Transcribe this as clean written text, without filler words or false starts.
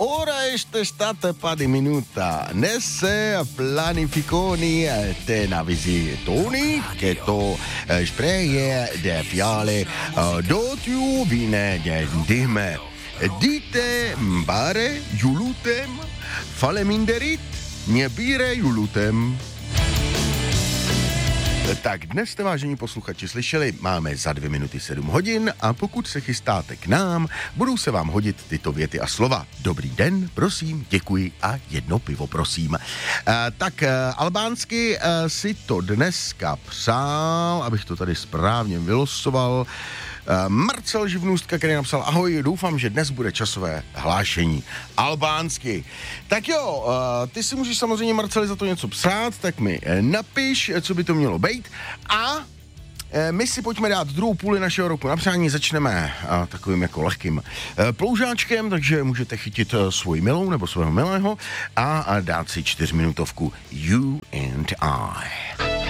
ora è stata pari minuta. Nesse planificoni te navizitoni che to spreje de fiale dotiu vine de dime. Dite mbare julutem faleminderit nebire julutem. Tak dnes jste, vážení posluchači, slyšeli, máme za 2 minuty 7 hodin a pokud se chystáte k nám, budou se vám hodit tyto věty a slova. Dobrý den, prosím, děkuji a 1 pivo, prosím. Albánsky si to dneska přál, abych to tady správně vylosoval, Marcel Živnůstka, který napsal: ahoj, doufám, že dnes bude časové hlášení albánsky. Tak jo, ty si můžeš samozřejmě, Marceli, za to něco psát, tak mi napiš, co by to mělo být. A my si pojďme dát druhou půli našeho roku na přání. Začneme takovým jako lehkým ploužáčkem, takže můžete chytit svoji milou nebo svého milého a dát si 4minutovku You and I.